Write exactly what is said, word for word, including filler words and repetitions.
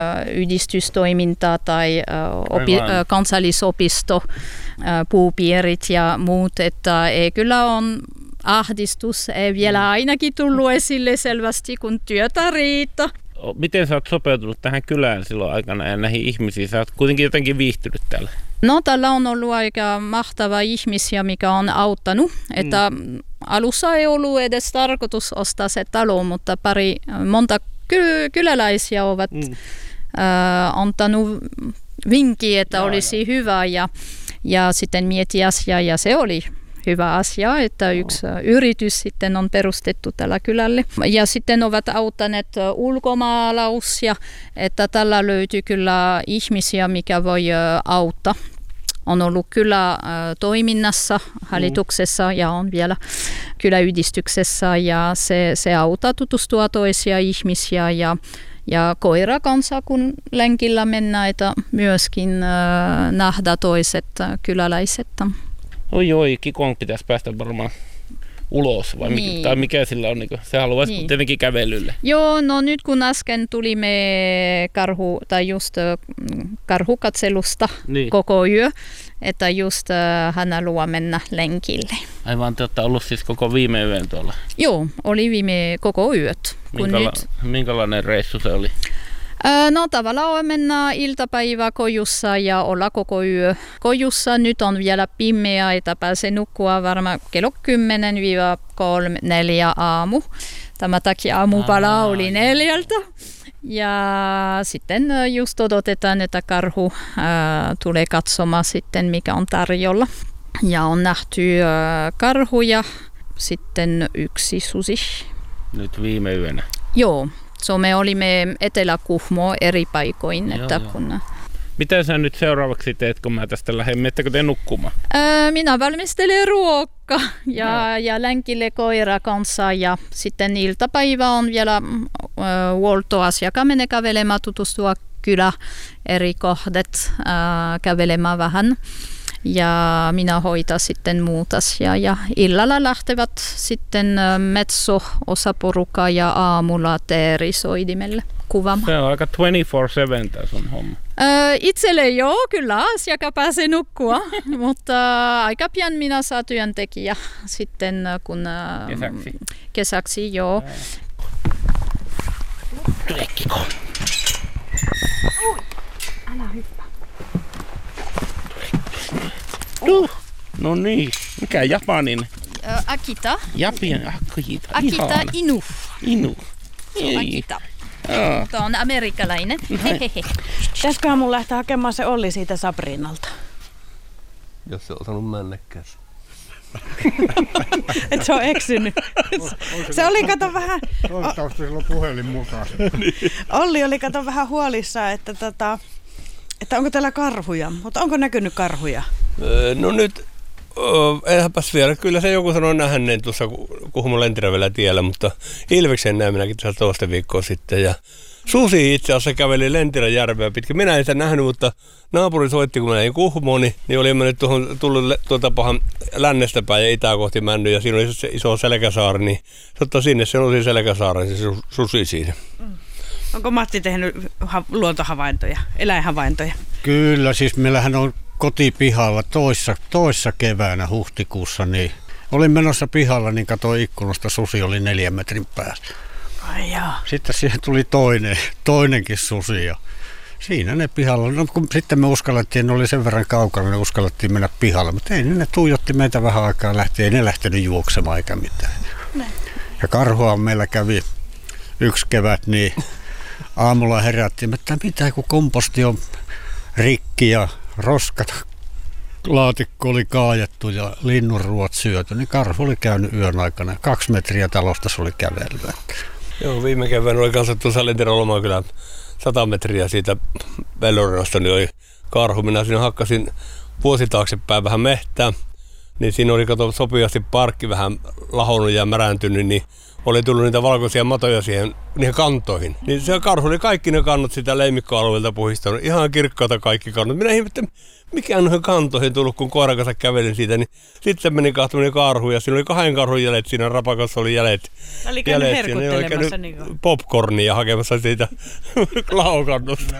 yhdistystoiminta tai opi, kansallisopisto, puupiirit ja muut, että ei kyllä on ahdistus, ei vielä ainakin tullut esille selvästi, kun työtä riittää. Miten sä oot sopeutunut tähän kylään silloin aikana ja näihin ihmisiin? Sä oot kuitenkin jotenkin viihtynyt täällä. No, täällä on ollut aika mahtava ihmisiä, mikä on auttanut. Että mm. alussa ei ollut edes tarkoitus ostaa se talo, mutta pari monta ky- kyläläisiä ovat mm. äh, antanut vinkkiä, että ja, olisi ja. hyvä ja, ja sitten mieti asiaa ja se oli hyvä asia, että yksi no. yritys sitten on perustettu tällä kylälle. Ja sitten ovat auttaneet ulkomaalaisia, että tällä löytyy kyllä ihmisiä, mikä voi auttaa. On ollut kyllä toiminnassa, hallituksessa ja on vielä kyläyhdistyksessä ja se, se auttaa tutustua toisia ihmisiä ja Ja koira kanssa, kun lenkillä mennään, että myöskin äh, nähdä toiset kyläläiset. Oi oi, Kikon pitäisi päästä varmaan ulos, vai niin. mikä, tai mikä sillä on? Niin se haluaisi niin. tietenkin kävelylle. Joo, no nyt kun äsken tulimme karhu, tai just karhukatselusta niin. koko yö, että just äh, hän haluaa mennä lenkille. Aivan, te olette ollut siis koko viime yön tuolla? Joo, oli viime koko yöt. Minkäla- nyt... Minkälainen reissu se oli? No tavallaan mennään iltapäivä kojussa ja olla koko yö kojussa. Nyt on vielä pimeä, että pääsee nukkua varmaan kello kymmenen kolme neljä aamu. Tämä takia aamupala oli neljältä. Ja sitten just odotetaan, että karhu ää, tulee katsomaan sitten, mikä on tarjolla. Ja on nähty ää, karhuja, sitten yksi susi. Nyt viime yönä? Joo. So me olimme Etelä-Kuhmo eri paikoin. Joo, että joo. kun... Mitä sä nyt seuraavaksi teet, kun mä tästä lähden? Miettekö te nukkumaan? Ää, minä valmistelen ruokaa ja, no. ja lenkille koira kanssa. Ja sitten iltapäivä on vielä äh, huoltoasia. Menee kävelemään, tutustua kylä eri kohdat, äh, kävelemään vähän. Ja minä hoitan sitten muut asiaa. Ja illalla lähtevät sitten metso-osaporukka ja aamulla teerisoidimelle kuvaamaan. Se on aika kaksikymmentäneljä seitsemän tämä sun homma. Öö, itselle joo, kyllä asiakka pääsee nukkua, mutta aika pian minä saan työntekijä sitten kun... Kesäksi. Kesäksi, joo. Tulekkiko? Älä hyppää. Uh, no niin, mikä japanin? Ö, Akita. Japan, Akita. Akita Ihana. Inu. Inu. Ei. Akita. Aa. Tämä on amerikkalainen. Hehehe. Pitäisiköhän mun lähteä hakemaan se Olli siitä Sabrinalta? Jos se on osannut mennäkään. Et se on eksynyt. Se oli kato vähän... Toivottavasti sillä on puhelin mukaan. Olli oli kato vähän huolissaan, että, tota, että onko täällä karhuja. Mutta onko näkynyt karhuja? Öö, no nyt, öö, enhänpäs vielä. Kyllä se joku sanoi nähneen tuossa Kuhmon Lentirävällä tiellä, mutta ilveksen näin minäkin tässä toista viikkoa sitten. Ja susi itse asiassa käveli Lentirän järveä pitkin. Minä en sitä nähnyt, mutta naapuri soitti, kun mä jäin Kuhmoon, niin, niin oli mennyt tuohon, tullut tuolta pahan lännestä päin ja itää kohti mennyt. Ja siinä oli se iso Selkäsaari, niin se ottaa sinne, se on siinä Selkäsaaren, se susi siinä. Mm. Onko Matti tehnyt ha- luontohavaintoja, eläinhavaintoja? Kyllä, siis meillähän on kotipihalla toissa, toissa keväänä huhtikuussa, niin olin menossa pihalla, niin katsoin ikkunasta, susi oli neljän metrin päässä. Ai jaa. Sitten siihen tuli toinen, toinenkin susi ja siinä ne pihalla. No, kun sitten me uskallettiin, ne oli sen verran kaukana, ne uskallettiin mennä pihalle, mutta ei ne tuijotti meitä vähän aikaa lähti, ei ne lähtenyt juoksemaan eikä mitään. Ne. Ja karhua meillä kävi yksi kevät, niin aamulla herättiin, että mitä kun komposti on rikki ja roskat laatikko oli kaajattu ja linnunruot syöty, niin karhu oli käynyt yön aikana. Kaksi metriä talosta se oli kävellyt. Joo, viime kevään oli kanssa tuossa Lentirän Lomakylän sata metriä siitä Vellorinasta, niin oli karhu. Minä siinä hakkasin vuosi taaksepäin vähän mehtää, niin siinä oli kato sopivasti parkki vähän lahonnut ja märäntynyt, niin oli tullut niitä valkoisia matoja siihen niihin kantoihin. Niin se karhu oli kaikki ne kannot sitä leimikkoalueelta puhistanut. Ihan kirkkaata kaikki kannot. Minä ihmettelin, mikä on noihin kantoihin tullut, kun koiran kanssa kävelin siitä. Niin sitten meni kahtominen karhu ja siinä oli kahden karhun jäljet. Siinä rapakassa oli jäljet. Oli käynyt herkuttelemassa. Popcornia hakemassa siitä laukannusta.